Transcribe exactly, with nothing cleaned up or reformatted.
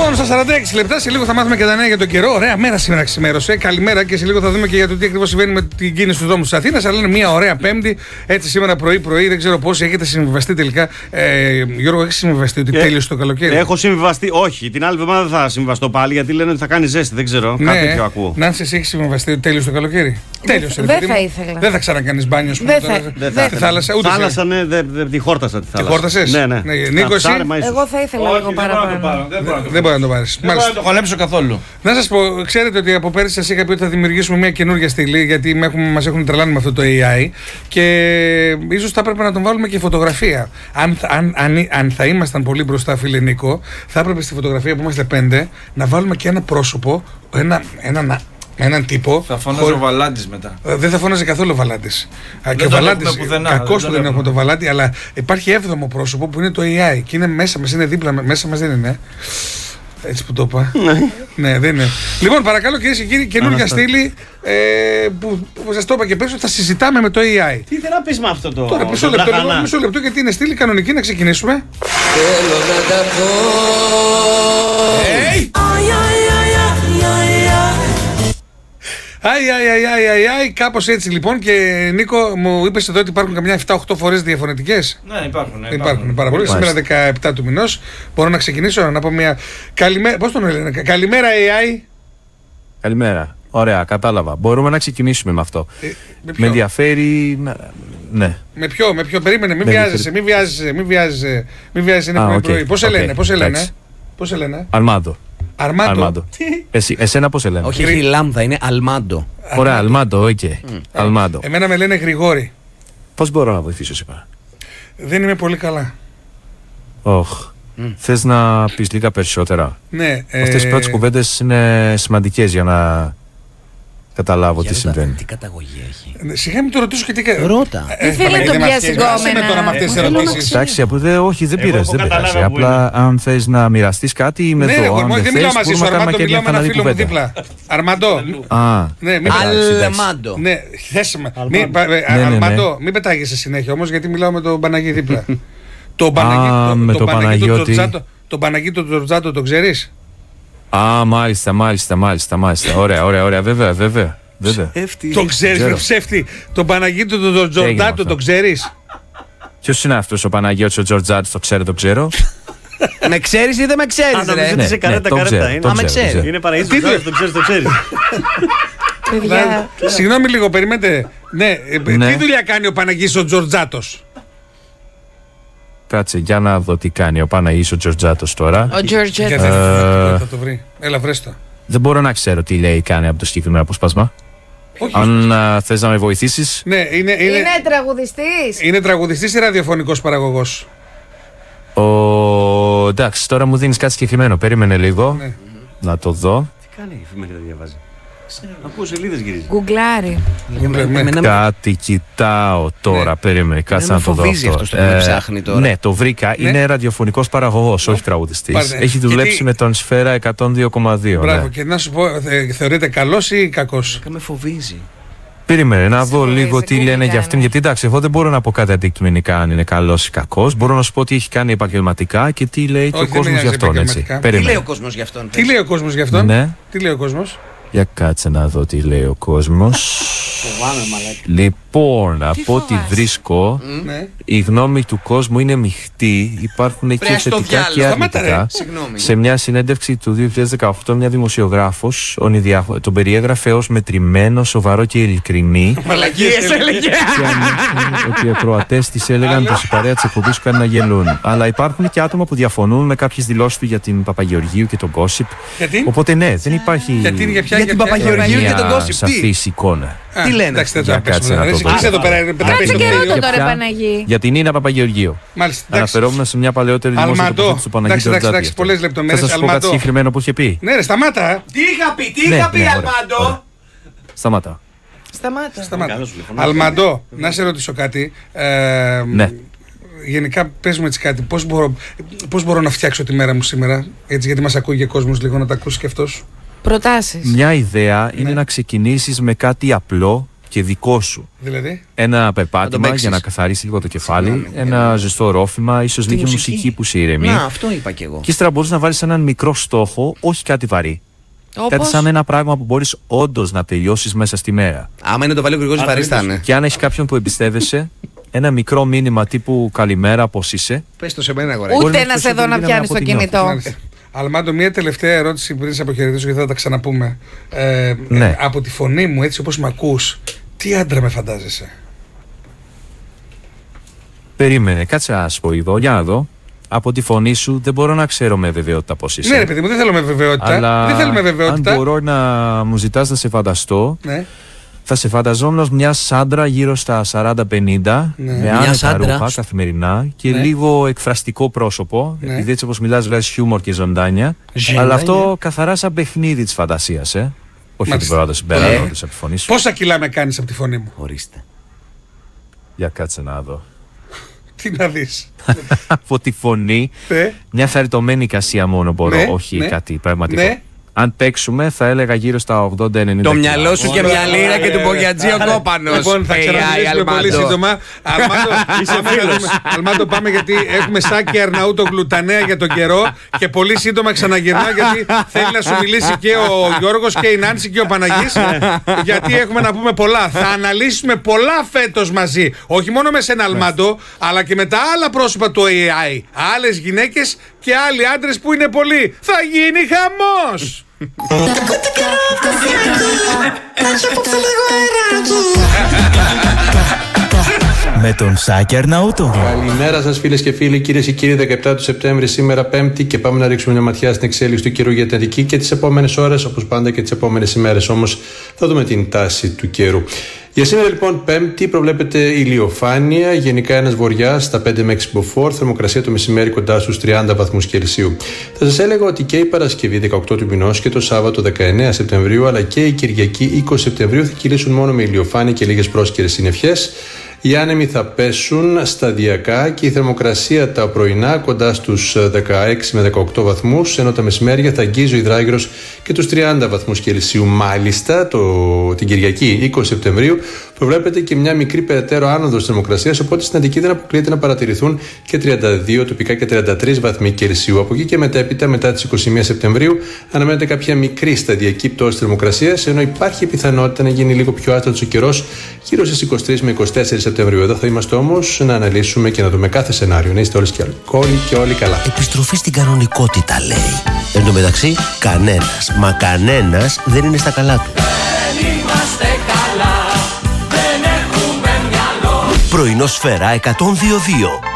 Λοιπόν, στα σαράντα έξι λεπτά, σε λίγο θα μάθουμε και τα νέα για τον καιρό. Ωραία μέρα σήμερα ξημέρωσε. Καλημέρα και σε λίγο θα δούμε και για το τι ακριβώς συμβαίνει με την κίνηση του δρόμου της Αθήνας. Αλλά είναι μια ωραία Πέμπτη. Έτσι σήμερα πρωί-πρωί, δεν ξέρω πώς έχετε συμβιβαστεί τελικά. Ε, Γιώργο, έχεις συμβιβαστεί ότι ε, τέλειωσε το καλοκαίρι? Έχω συμβιβαστεί, όχι. Την άλλη εβδομάδα δεν θα συμβιβαστώ πάλι γιατί λένε ότι θα κάνει ζέστη. Δεν ξέρω. Ναι, κάτι τέτοιο ακούω. Νάνση, εσύ έχεις συμβιβαστεί ότι τέλειωσε το καλοκαίρι? Τέλειωσε. Δεν θα ήθελα. Δεν θα ξανακάνεις μπάνιο σου. Δεν θα. Στη θάλασσα, ούτε. Θάλασσα, ναι, δεν τη χόρτασα τη θάλασσα. Τη χόρτασες? Ναι, ναι. Νίκο, εσύ? Εγώ θα ήθελα λίγο παραπάνω. Δεν μπορεί να το πάρεις. Δεν μπορώ να το χωνέψω καθόλου. Να σας πω, ξέρετε ότι από πέρυσι σας είχα πει ότι θα δημιουργήσουμε μια καινούργια στήλη, γιατί μας έχουν τρελάνει με αυτό το έι άι και ίσως θα έπρεπε να τον βάλουμε και φωτογραφία. Αν, αν, αν, αν θα ήμασταν πολύ μπροστά, φίλε Νίκο, θα έπρεπε στη φωτογραφία που είμαστε πέντε να βάλουμε και ένα πρόσωπο, ένα, ένα, έναν τύπο. Θα φώναζε χωρί... ο Βαλάντης μετά. Δεν θα φώναζε καθόλου ο Βαλάντης. Και ο Βαλάντης, κακώς που δεν έχουμε τον Βαλάντη, αλλά υπάρχει έβδομο πρόσωπο που είναι το έι άι και είναι μέσα μας, είναι δίπλα, μέσα μας δεν είναι. Έτσι που το είπα. Ναι, δεν είναι. Λοιπόν, παρακαλώ κυρίες και κύριοι, καινούργια στήλη ε, που, που σας το είπα και πέρσι, θα συζητάμε με το έι άι. Τι θέλει να πεις με αυτό το. Τώρα, μισό λεπτό, λοιπόν, μισό λεπτό, γιατί είναι στήλη κανονική, να ξεκινήσουμε. Θέλω να τα πω. Αϊ, αϊ, αϊ, αϊ, αϊ, αϊ, κάπως έτσι λοιπόν. Και Νίκο, μου είπες εδώ ότι υπάρχουν καμιά επτά οχτώ φορές διαφορετικές. Ναι, υπάρχουν. Ναι, υπάρχουν, υπάρχουν πάρα πολύ. Σήμερα δεκαεπτά του μηνός. Μπορώ να ξεκινήσω να πω μια. Καλημέρα. Πώς τον λένε, καλημέρα έι άι. Καλημέρα. Ωραία, κατάλαβα. Μπορούμε να ξεκινήσουμε με αυτό. Ε, με, με ενδιαφέρει. Ναι. Με ποιο, με ποιο, περίμενε, μην βιάζεσαι, μην βιάζεσαι, μην βιάζεσαι, μην βιάζεσαι, είναι πρωί πρωί. Πώς σε λένε, πώς σε λένε, πώς σε λένε. Αρμάντο. Αρμάντο. Αρμάντο. Εσύ, εσένα πώς σε λένε? Όχι, η λάμδα είναι Αλμάντο. Ωραία, Αλμάντο, οκ. Αλμάντο. Εμένα με λένε Γρηγόρη. Πώς μπορώ να βοηθήσω σήμερα? Δεν είμαι πολύ καλά. Όχ. Θες να πεις λίγα περισσότερα? Ναι. Αυτές οι πρώτες κουβέντες είναι σημαντικές για να καταλάβω τι συμβαίνει. Τι καταγωγή έχει? Σιγά μην το ρωτήσω και τι κάνει. Ρώτα. Τι θέλει το πια συγκόμενα. τώρα με αυτές τις ερωτήσεις. Εντάξει, όχι, δεν πειράζει, δεν πειράζει. Απλά αν θες να μοιραστείς κάτι είμαι ναι, εδώ. Ναι, δεν μιλάω μαζί σου, Αρμάντο, μιλάω με ένα φίλο μου δίπλα. Αρμαντό. Αλμάντο. Ναι, θες με. Αρμαντό, μην πετάγεσαι συνέχεια όμως, γιατί μιλάω με τον Παναγί δίπλα. Τον Παναγί τον Τζορτζάτο τον ξέρεις? Α, μάλιστα, μάλιστα, μάλιστα, μάλιστα. Ωραία, ωραία, ωραία, βέβαια, βέβαια. Το ξέρεις, με ψεύτη. Τον Παναγίτο τον Τζορτζάτο τον ξέρεις? Ποιος είναι αυτός ο Παναγιώτης ο Τζορτζάτο, το ξέρω, το ξέρω. Με ξέρεις ή δεν με ξέρεις? Αν νομίζω ότι είσαι καρέτα καρέτα είναι. Α, με ξέρεις. Είναι Παναγίτης το ξέρεις, το ξέρεις. Συγγνώμη λίγο, περιμένετε. Ναι, τι δουλειά κάνει ο Παναγίτης ο Τζορτζάτος? Κάτσε, για να δω τι κάνει ο Παναγής ο Τζορτζάτος τώρα. Ο Τζορτζάτος. Θα το βρει. Έλα, βρες το. Δεν μπορώ να ξέρω τι λέει κάνει από το συγκεκριμένο αποσπάσμα. Αν θες να με βοηθήσεις. Ναι, είναι, είναι, είναι τραγουδιστής. Είναι τραγουδιστής ή ραδιοφωνικός παραγωγός? Ο... Εντάξει, τώρα μου δίνεις κάτι συγκεκριμένο. Περίμενε λίγο. Ναι. Να το δω. Τι κάνει η εφημερίδα, διαβάζει? Ακούω σελίδες γυρίζει. Γκουγκλάρι. Κάτι κοιτάω τώρα. Περίμενε, κάτσε να το δω. Φοβίζει αυτό το ψάχνει τώρα. Ναι, το βρήκα. Είναι ραδιοφωνικός παραγωγός, όχι τραγουδιστής. Έχει δουλέψει με τον Σφαίρα εκατόν δύο κόμμα δύο. Μπράβο, και να σου πω, θεωρείται καλός ή κακός? Με φοβίζει. Περίμενε να δω λίγο τι λένε για αυτήν. Γιατί εντάξει, εγώ δεν μπορώ να πω κάτι αντικειμενικά αν είναι καλός ή κακός. Μπορώ να σου πω τι έχει κάνει επαγγελματικά και τι λέει ο κόσμος για αυτόν. Τι λέει ο κόσμος για αυτόν? Τι λέει ο κόσμος για αυτόν? Ναι. Τι λέει ο κόσμος? Για κάτσε να δω τι λέει ο κόσμος. Φοβάμαι, μαλάκα. Λοιπόν, από ό,τι βρίσκω, ναι. η γνώμη του κόσμου είναι μειχτή. Υπάρχουν και θετικά και αρνητικά. Σε μια συνέντευξη του δύο χιλιάδες δεκαοκτώ, μια δημοσιογράφος τον περιέγραφε ως μετρημένο, σοβαρό και ειλικρινή. Μαλακίες έλεγε. Και ότι οι ακροατές της έλεγαν πως η παρέα της εκπομπής σου κάνει να γελούν. Αλλά υπάρχουν και άτομα που διαφωνούν με κάποιες δηλώσεις του για την Παπαγεωργίου και τον Gossip. Γιατί? Οπότε ναι, δεν υπάρχει. Γιατί, για, ποια, για την Παπαγεωργίου και τον Gossip. Σαφής εικόνα. Α, τι λένε? Εντάξει, δεν για κάτσε να το δω. Κάτσε και ρώτα τώρα, Παναγί. Για την Νίνα Παπαγεωργίου. Μάλιστα. Αναφερόμουν σε μια παλαιότερη δημόσια του Παναγιώτη Τζορτζάτο. Εντάξει, πολλές λεπτομέρειες. Θα σας πω κάτι συγκεκριμένο που είχε πει. Ναι, ρε, σταμάτα. Τι είχα πει, τι είχα πει, Αλμάντο. Σταμάτα. Σταμάτα. Σταμάτα. Αλμαντό, να σε ρωτήσω κάτι. Ναι. Γενικά πες μου έτσι κάτι, πώς μπορώ, πώς μπορώ να φτιάξω τη μέρα μου σήμερα, έτσι, γιατί μας ακούει και κόσμος λίγο να τα ακούσει και αυτός. Προτάσεις. Μια ιδέα ναι. είναι να ξεκινήσεις με κάτι απλό και δικό σου. Δηλαδή. Ένα περπάτημα για να καθαρίσει λίγο το κεφάλι, Συγγνώμη, ένα ζεστό ρόφημα, ίσως λίγη μουσική. μουσική που σε ηρεμεί. Να, αυτό είπα κι εγώ. Και ύστερα μπορείς να βάλεις έναν μικρό στόχο, όχι κάτι βαρύ. Κάτι σαν ένα πράγμα που μπορείς όντως να τελειώσεις μέσα στη μέρα. Άμα είναι το βάλει ο Γρηγόρης βαρύ θα είναι. Και αν έχει κάποιον που εμπιστεύεσαι, ένα μικρό μήνυμα τύπου καλημέρα, πώς είσαι. Πες το σε μένα, αγοράκι. Ούτε να να σου σε δω να δίνει πιάνει από το την κινητό. Μάλιστα. Αλμάντο, μία τελευταία ερώτηση πριν σε αποχαιρετήσω γιατί θα τα ξαναπούμε. Ε, Ναι. ε, από τη φωνή μου, έτσι όπως με ακούς, τι άντρα με φαντάζεσαι? Περίμενε, κάτσε να σου πω εδώ, για να δω. Από τη φωνή σου δεν μπορώ να ξέρω με βεβαιότητα πώς είσαι. Ναι, ρε παιδί μου, δεν θέλω με βεβαιότητα. Αλλά δεν θέλουμε βεβαιότητα. αν μπορώ να μου ζητάς να σε φανταστώ, Ναι. θα σε φανταζόμουν ως μια σάντρα γύρω στα σαράντα πενήντα, Ναι. με Μια άνετα σάντρα. ρούχα καθημερινά και Ναι. λίγο εκφραστικό πρόσωπο, Ναι. επειδή έτσι όπως μιλάς βγάζεις χιούμορ και ζωντάνια, αλλά αυτό καθαρά σαν παιχνίδι της φαντασίας, ε. Όχι ότι Μάλιστα. μπορώ να το συμπέρανω Ε. όντως από τη φωνή σου. Πόσα κιλά με κάνεις από τη φωνή μου? Ορίστε. Για κάτσε να δω. Τι να δεις. Από τη φωνή, Ναι. μια χαριτωμένη κασία μόνο μπορώ, Ναι, όχι ναι. κάτι πραγματικό. Ναι. Αν παίξουμε θα έλεγα γύρω στα ογδόντα ενενήντα. Το μυαλό σου και μια λίρα και του Πογιατζή ο κόπανος. Λοιπόν, θα έι άι, ξαναμιλήσουμε πολύ Αλμάντο. σύντομα. Αλμάντο, πάμε να δούμε. Αλμάντο, πάμε γιατί έχουμε Σάκη Αρναούτογλου τα νέα για τον καιρό και πολύ σύντομα ξαναγυρνάω γιατί θέλει να σου μιλήσει και ο Γιώργος και η Νάνση και ο Παναγής γιατί έχουμε να πούμε πολλά. Θα αναλύσουμε πολλά φέτος μαζί. Όχι μόνο με σένα, Αλμάντο, αλλά και με τα άλλα πρόσωπα του έι άι. Άλλες γυναίκες και άλλοι άντρες που είναι πολλοί. Θα γίνει χαμός! Με τον Σάκη Αρναούτογλου. Καλημέρα σας φίλες και φίλοι, κυρίες και κύριοι. δεκαεπτά του Σεπτέμβρη, σήμερα Πέμπτη, και πάμε να ρίξουμε μια ματιά στην εξέλιξη του καιρού για την Αττική και τις επόμενες ώρες, όπως πάντα και τις επόμενες ημέρες. Όμως θα δούμε την τάση του καιρού. Για σήμερα λοιπόν Πέμπτη προβλέπεται ηλιοφάνεια, γενικά ένας βοριάς στα πέντε με έξι μποφόρ, θερμοκρασία το μεσημέρι κοντά στους τριάντα βαθμούς Κελσίου. Θα σας έλεγα ότι και η Παρασκευή δεκαοκτώ του μηνός και το Σάββατο δεκαεννέα Σεπτεμβρίου αλλά και η Κυριακή είκοσι Σεπτεμβρίου θα κυλήσουν μόνο με ηλιοφάνεια και λίγες πρόσκαιρες συννεφιές. Οι άνεμοι θα πέσουν σταδιακά και η θερμοκρασία τα πρωινά κοντά στους δεκαέξι με δεκαοκτώ βαθμούς, ενώ τα μεσημέρια θα αγγίζει ο υδράγυρος και τους τριάντα βαθμούς Κελσίου. Μάλιστα, το, την Κυριακή είκοσι Σεπτεμβρίου προβλέπεται και μια μικρή περαιτέρω άνοδος θερμοκρασίας, οπότε στην Αττική δεν αποκλείεται να παρατηρηθούν και τριάντα δύο, τοπικά και τριάντα τρεις βαθμοί Κελσίου. Από εκεί και μετέπειτα, μετά τις είκοσι μία Σεπτεμβρίου, αναμένεται κάποια μικρή σταδιακή πτώση θερμοκρασίας, ενώ υπάρχει πιθανότητα να γίνει λίγο πιο άστατος ο καιρός γύρω στις είκοσι τρεις με είκοσι τέσσερα Σεπτεμβρίου. Εδώ θα είμαστε όμως να αναλύσουμε και να δούμε κάθε σενάριο. Να είστε όλες και όλοι και όλοι καλά. Επιστροφή στην κανονικότητα, λέει. Εν τω μεταξύ, κανένας, μα κανένας δεν είναι στα καλά του. Δεν είμαστε καλά, δεν έχουμε μυαλό. Πρωινό Σφαίρα εκατόν δύο δύο.